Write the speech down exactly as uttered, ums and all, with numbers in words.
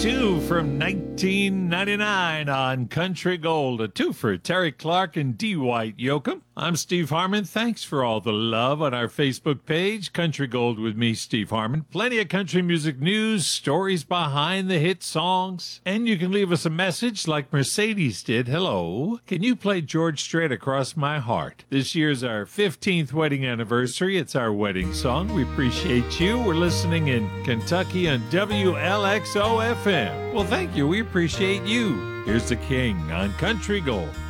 two from nineteen ninety-nine on Country Gold. A two for Terry Clark and D. White Yoakum. I'm Steve Harmon. Thanks for all the love on our Facebook page, Country Gold with me, Steve Harmon. Plenty of country music news, stories behind the hit songs, and you can leave us a message like Mercedes did. Hello. Can you play George Strait, Across My Heart? This year's our fifteenth wedding anniversary. It's our wedding song. We appreciate you. We're listening in Kentucky on W L X O F M. Well, thank you. We appreciate you. Here's the King on Country Gold.